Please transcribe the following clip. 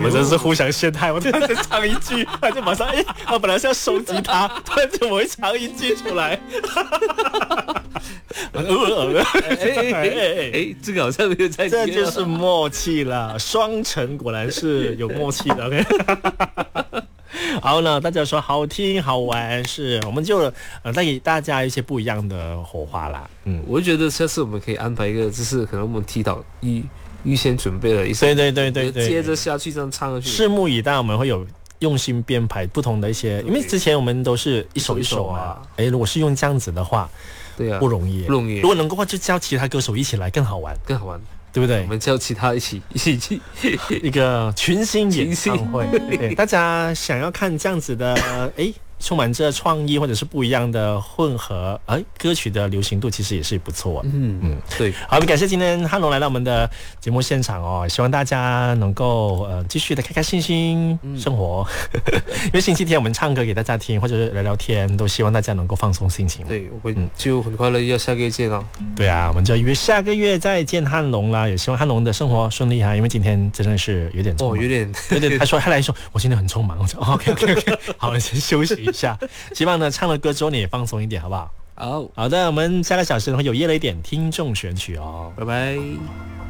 我真是互相陷害。我突然间唱一句，他就马上我本来是要收集他，突然间我会唱一句出来。 这个好像没有在， 这就是默契了。双城果然是有默契的。OK 好呢，大家说好听好玩，是我们就带给大家一些不一样的火花啦。 我觉得下次我们可以安排一个，就是可能我们提早预先准备了一首， 对， 接着下去这样唱下去。 拭目以待，我们会有用心编排不同的一些，因为之前我们都是一首一首啊。如果是用这样子的话， 对啊， 不容易。如果能够的话，就叫其他歌手一起来，更好玩。对不对？ 我们叫其他一起去一个群星演唱会。对，大家想要看这样子的，充满着创意或者是不一样的混合，歌曲的流行度其实也是不错。 对。 好，感谢今天汉龙来到我们的节目现场哦，希望大家能够继续的开开心心生活。因为星期天我们唱歌给大家听，或者是聊聊天，都希望大家能够放松心情。 对，我们就很快乐，要下个月见了。 对啊，我们就约下个月再见汉龙啦，也希望汉龙的生活顺利哈。因为今天真的是有点匆忙， 有点对，他来说我今天很匆忙，我说 OK， 好，先休息一下。希望呢唱了歌之后你也放松一点，好不好？ 好的，我们下个小时会有夜了一点听众选曲哦， 拜拜。